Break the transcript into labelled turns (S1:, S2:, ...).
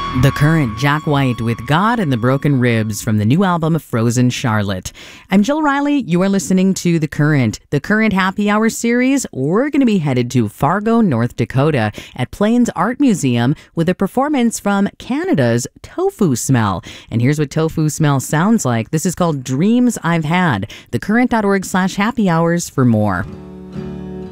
S1: The Current, Jack White with God and the Broken Ribs from the new album Frozen Charlotte. I'm Jill Riley. You are listening to The Current. The Current Happy Hour series, we're going to be headed to Fargo, North Dakota at Plains Art Museum with a performance from Canada's Tofu Smell. And here's what Tofu Smell sounds like. This is called Dreams I've Had. Thecurrent.org/happy hours for more.